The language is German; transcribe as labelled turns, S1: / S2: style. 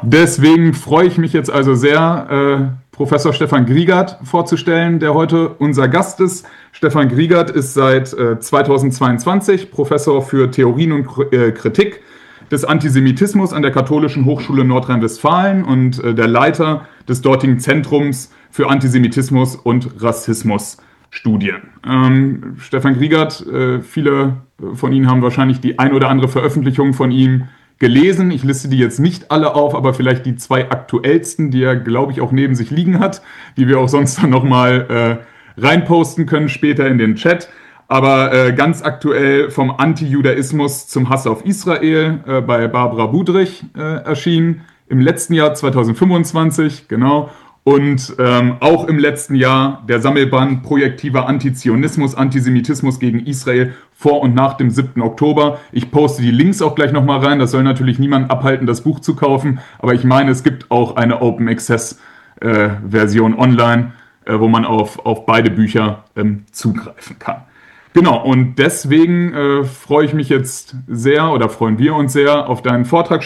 S1: Deswegen freue ich mich jetzt also sehr, Professor Stefan Griegart vorzustellen, der heute unser Gast ist. Stefan Griegart ist seit 2022 Professor für Theorien und Kritik des Antisemitismus an der Katholischen Hochschule Nordrhein-Westfalen und der Leiter des dortigen Zentrums für Antisemitismus und Rassismusstudien. Stefan Griegart, viele von Ihnen haben wahrscheinlich die ein oder andere Veröffentlichung von ihm gelesen. Ich liste die jetzt nicht alle auf, aber vielleicht die zwei aktuellsten, die er, glaube ich, auch neben sich liegen hat, die wir auch sonst dann nochmal reinposten können später in den Chat. Aber ganz aktuell vom Antijudaismus zum Hass auf Israel bei Barbara Budrich erschienen. Im letzten Jahr 2025, genau. Und auch im letzten Jahr der Sammelband Projektiver Antizionismus, Antisemitismus gegen Israel vor und nach dem 7. Oktober. Ich poste die Links auch gleich nochmal rein. Das soll natürlich niemanden abhalten, das Buch zu kaufen. Aber ich meine, es gibt auch eine Open Access Version online, wo man auf beide Bücher zugreifen kann. Genau, und deswegen freue ich mich jetzt sehr oder freuen wir uns sehr auf deinen Vortrag.